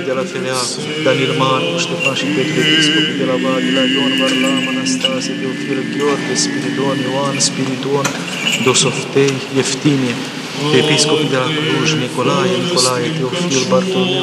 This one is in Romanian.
de la Feleacu, Danil Marcu, Ștefan și Petru, episcopii de la Vadila, Ion Varlam, Anastasie, Teofil, Gheorghe, Spiridon, Ioan, Spiridon, Dosoftei, Ieftimie, episcopii de la Cluj, Nicolae, Teofil, Bartolomeu,